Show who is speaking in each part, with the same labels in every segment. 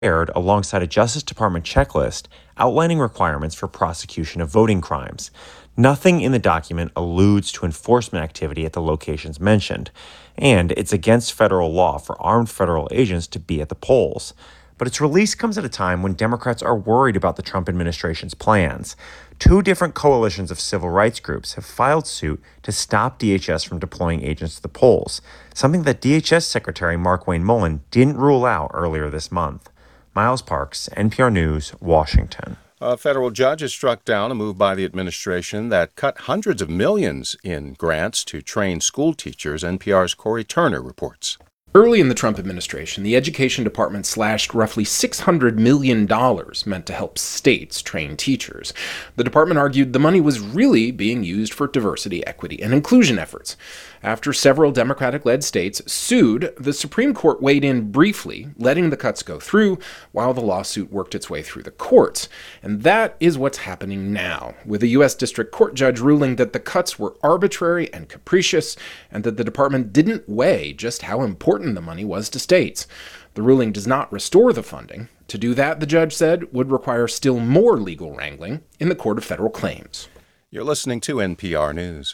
Speaker 1: aired alongside a Justice Department checklist outlining requirements for prosecution of voting crimes. Nothing in the document alludes to enforcement activity at the locations mentioned, and it's against federal law for armed federal agents to be at the polls. But its release comes at a time when Democrats are worried about the Trump administration's plans. Two different coalitions of civil rights groups have filed suit to stop DHS from deploying agents to the polls, something that DHS Secretary Markwayne Mullin didn't rule out earlier this month. Miles Parks, NPR News, Washington.
Speaker 2: A federal judge has struck down a move by the administration that cut hundreds of millions in grants to train school teachers, NPR's Corey Turner reports.
Speaker 3: Early in the Trump administration, the Education Department slashed roughly $600 million meant to help states train teachers. The department argued the money was really being used for diversity, equity, and inclusion efforts. After several Democratic-led states sued, the Supreme Court weighed in briefly, letting the cuts go through while the lawsuit worked its way through the courts. And that is what's happening now, with a U.S. District Court judge ruling that the cuts were arbitrary and capricious, and that the department didn't weigh just how important the money was to states. The ruling does not restore the funding. To do that, the judge said, would require still more legal wrangling in the Court of Federal Claims.
Speaker 2: You're listening to NPR News.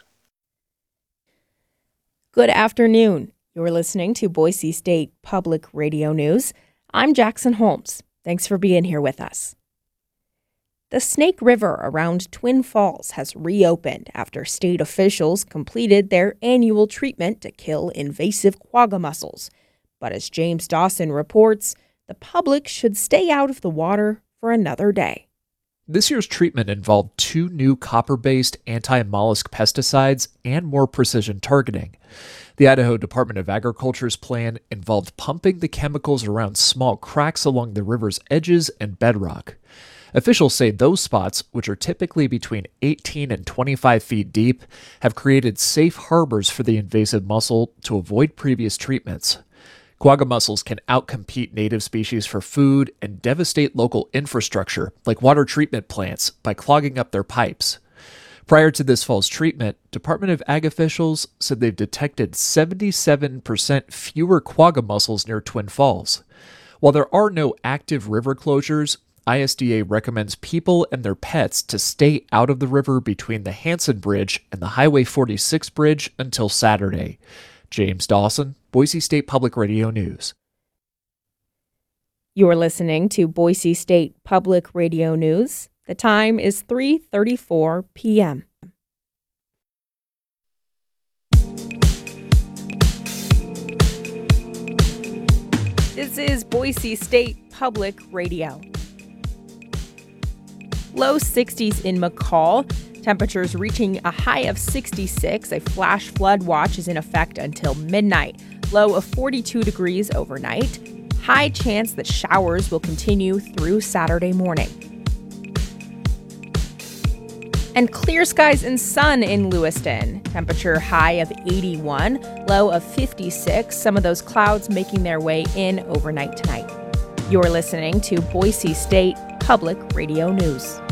Speaker 4: Good afternoon. You're listening to Boise State Public Radio News. I'm Jackson Holmes. Thanks for being here with us. The Snake River around Twin Falls has reopened after state officials completed their annual treatment to kill invasive quagga mussels. But as James Dawson reports, the public should stay out of the water for another day.
Speaker 5: This year's treatment involved 2 new copper-based anti-mollusk pesticides and more precision targeting. The Idaho Department of Agriculture's plan involved pumping the chemicals around small cracks along the river's edges and bedrock. Officials say those spots, which are typically between 18 and 25 feet deep, have created safe harbors for the invasive mussel to avoid previous treatments. Quagga mussels can outcompete native species for food and devastate local infrastructure, like water treatment plants, by clogging up their pipes. Prior to this fall's treatment, Department of Ag officials said they've detected 77% fewer quagga mussels near Twin Falls. While there are no active river closures, ISDA recommends people and their pets to stay out of the river between the Hansen Bridge and the Highway 46 bridge until Saturday. James Dawson, Boise State Public Radio News.
Speaker 4: You're listening to Boise State Public Radio News. The time is 3:34 p.m. This is Boise State Public Radio. Low 60s in McCall. Temperatures reaching a high of 66. A flash flood watch is in effect until midnight. Low of 42 degrees overnight. High chance that showers will continue through Saturday morning. And clear skies and sun in Lewiston. Temperature high of 81, low of 56. Some of those clouds making their way in overnight tonight. You're listening to Boise State Public Radio News.